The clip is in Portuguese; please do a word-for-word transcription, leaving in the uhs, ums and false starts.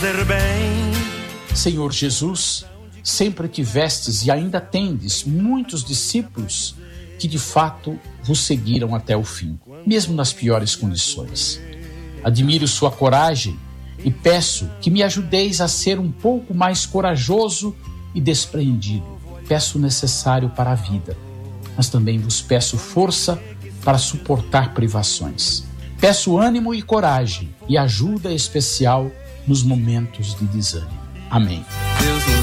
fazer bem. Senhor Jesus, sempre tivestes e ainda tendes muitos discípulos que de fato vos seguiram até o fim, mesmo nas piores condições. Admiro sua coragem e peço que me ajudeis a ser um pouco mais corajoso e despreendido. Peço o necessário para a vida, mas também vos peço força para suportar privações. Peço ânimo e coragem e ajuda especial nos momentos de desânimo. Amém. Deus